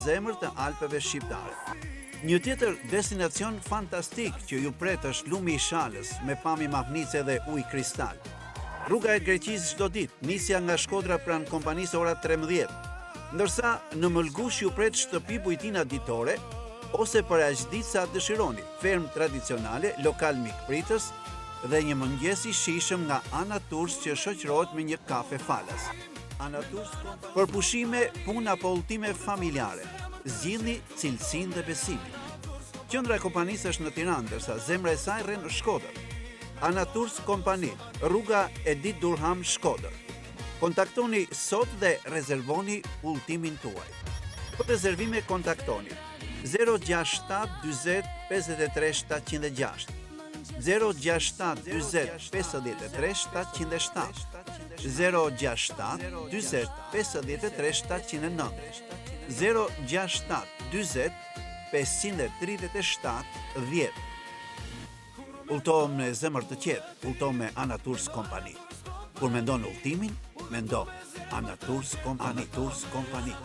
zemër të Alpeve shqiptare. Një tjetër destinacion fantastik që ju pret është Lumi i Shalës me pamje mahnice dhe ujë kristal. Rruga e Greqisë çdo ditë, nisja nga Shkodra pranë kompanisë ora 13, ndërsa në Mëlgush ju pret shtëpi bujtina ditore ose për aq ditë sa dëshironi, fermë tradicionale, lokal mikpritës dhe një mëngjes i shijshëm nga Ana Tours që shoqërohet me një kafe falas. Ana Tours për pushime, punë apo udhëtime familjare. Zgjidhni cilësinë dhe besimin. Qendra e kompanisë është në Tiranë, ndërsa zemra e saj rren në Shkodër. Ana Tours Kompani, rruga Edit Durham, Shkodër. Kontaktoni sot dhe rezervoni udhëtimin tuaj. Për rezervime kontaktoni 067 40 53 706, 067 40 53 707, 067 40 53 709, 067 40 537 10. Udhëtohem në zemër të qetë, udhëtohem me Ana Tours Kompani. Kur mendon udhëtimin, mendo Ana Tours Kompani.